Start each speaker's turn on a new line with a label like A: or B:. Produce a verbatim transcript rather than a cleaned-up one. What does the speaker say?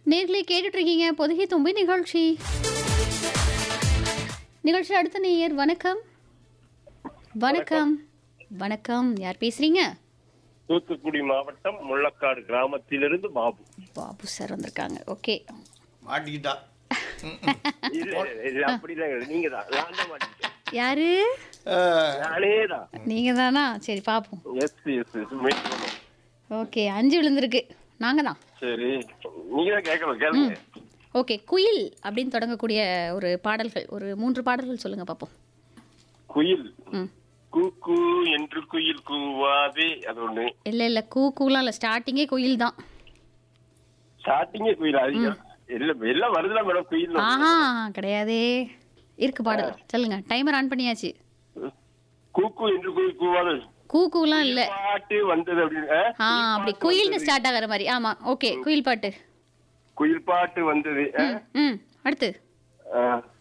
A: நேர்களை கேட்டுட்டு இருக்கீங்க பொதுகை தும்பி நிகழ்ச்சி. நிகழ்ச்சி அடுத்த நேயர். வணக்கம். வணக்கம். வணக்கம். யார் பேசுறீங்க?
B: தூத்துக்குடி மாவட்டம் முள்ளக்காடு கிராமத்திலிருந்து பாபு.
A: பாபு சார் வந்திருக்காங்க. ஓகே.
C: மாட்டிக்கிட்டா.
B: இல்ல இல்ல அப்படிதான் நீங்க தான். நான் தான் மாட்டிக்கிட்டேன்.
A: யாரு?
B: நானே தான்.
A: நீங்க தானா? சரி பாப்போம்.
B: எஸ் எஸ் எஸ் முயற்சி பண்ணுவோம்.
A: ஓகே, அஞ்சு விழுந்திருக்கு. நாங்க தான்.
B: சரி, நீங்க தான் கேட்கணும், கேளுங்க.
A: ஓகே, குயில் அப்படின்னு தொடங்கக்கூடிய ஒரு பாடல்கள், ஒரு மூன்று பாடல்கள் சொல்லுங்க பாப்போம்.
B: குயில்
A: ம்.
B: கூ கூ என்று குயில் கூவாதே, அது ஒண்ணு.
A: இல்ல இல்ல, கூ கூலாம் இல்ல, ஸ்டார்டிங்கே குயில் தான்.
B: ஸ்டார்டிங்கே குயில் அதிகம் இல்ல, எல்லாம் வருதுல மேடம் குயில்.
A: ஆஹா, கிடையாதே. இருக்கு பாடல், சொல்லுங்க. டைமர் ஆன் பண்ணியாச்சு.
B: கூ கூ என்று குயில் கூவாதே,
A: கூ கூலாம் இல்ல.
B: பாட்டு வந்தது அப்படின்னு.
A: ஆ, அப்படி குயில்னு ஸ்டார்ட் ஆகிற மாதிரி. ஆமா, ஓகே, குயில் பாட்டு.
B: குயில் பாட்டு வந்தது.
A: ம், ம். அடுத்து
B: ஆ,